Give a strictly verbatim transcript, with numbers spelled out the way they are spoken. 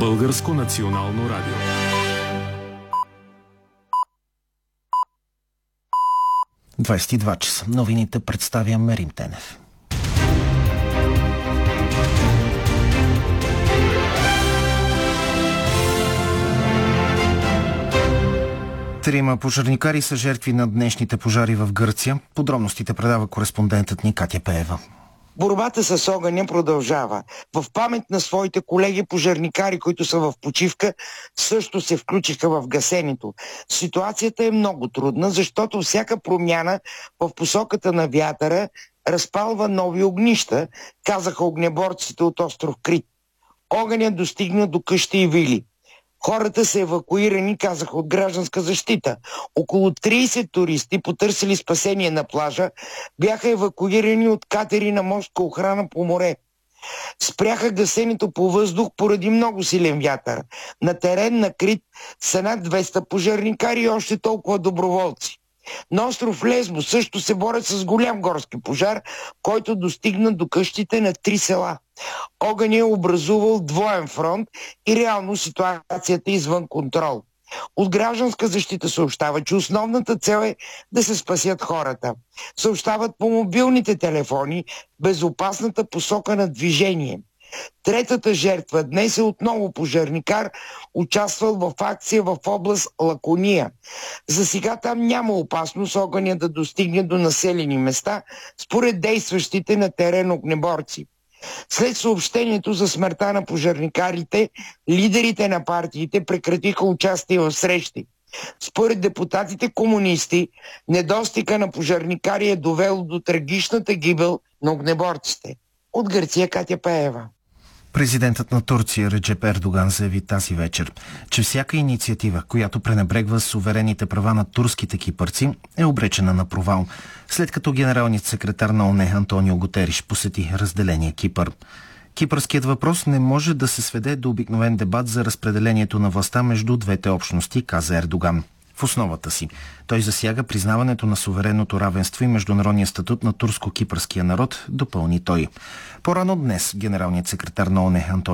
Българско национално радио. двадесет и два часа. Новините представя Мерим Тенев. Трима пожарникари са жертви на днешните пожари в Гърция. Подробностите предава кореспондентът ни Катя Пеева. Борбата с огъня продължава. В памет на своите колеги пожарникари, които са в почивка, също се включиха в гасенето. Ситуацията е много трудна, защото всяка промяна в посоката на вятъра разпалва нови огнища, казаха огнеборците от остров Крит. Огъня достигна до къщи и вили. Хората са евакуирани, казаха от гражданска защита. Около тридесет туристи, потърсили спасение на плажа, бяха евакуирани от катери на морска охрана по море. Спряха гасенето по въздух поради много силен вятър. На терен на Крит са над двеста пожарникари и още толкова доброволци. На остров Лесбо също се борят с голям горски пожар, който достигна до къщите на три села. Огън е образувал двоен фронт и реално ситуацията е извън контрол. От гражданска защита съобщава, че основната цел е да се спасят хората. Съобщават по мобилните телефони безопасната посока на движение. Третата жертва днес е отново пожарникар, участвал в акция в област Лакония. За сега там няма опасност огъня да достигне до населени места, според действащите на терен огнеборци. След съобщението за смъртта на пожарникарите, лидерите на партиите прекратиха участие в срещи. Според депутатите комунисти, недостига на пожарникари е довело до трагичната гибел на огнеборците. От Гърция Катя Пеева. Президентът на Турция Реджеп Ердоган заяви тази вечер, че всяка инициатива, която пренебрегва суверенните права на турските кипърци, е обречена на провал, след като генералният секретар на ООН Антонио Гутериш посети разделения Кипър. Кипърският въпрос не може да се сведе до обикновен дебат за разпределението на властта между двете общности, каза Ердоган. В основата си той засяга признаването на суверенното равенство и международния статут на турско-кипърския народ, допълни той. По-рано днес генералният секретар на ООН Антонио